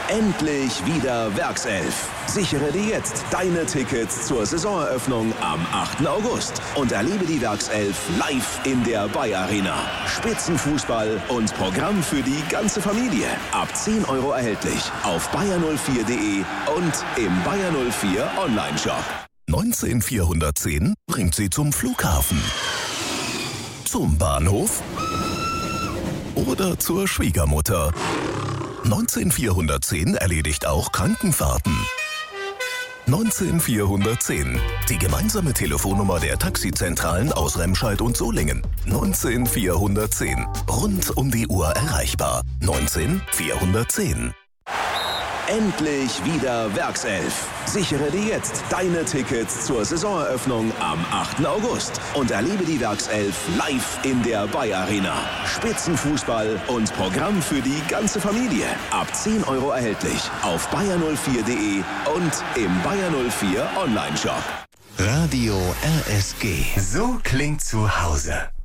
Endlich wieder Werkself. Sichere dir jetzt deine Tickets zur Saisoneröffnung am 8. August und erlebe die Werkself live in der Bayer Arena. Spitzenfußball und Programm für die ganze Familie. Ab 10 € erhältlich auf bayer04.de und im Bayer 04 Online-Shop. 19410 bringt Sie zum Flughafen, zum Bahnhof oder zur Schwiegermutter. 19410 erledigt auch Krankenfahrten. 19410, die gemeinsame Telefonnummer der Taxizentralen aus Remscheid und Solingen. 19410, rund um die Uhr erreichbar. 19410. Endlich wieder Werkself. Sichere dir jetzt deine Tickets zur Saisoneröffnung am 8. August und erlebe die Werkself live in der Bayer Arena. Spitzenfußball und Programm für die ganze Familie. Ab 10 € erhältlich auf bayer04.de und im Bayer 04 Online-Shop. Radio RSG. So klingt zu Hause.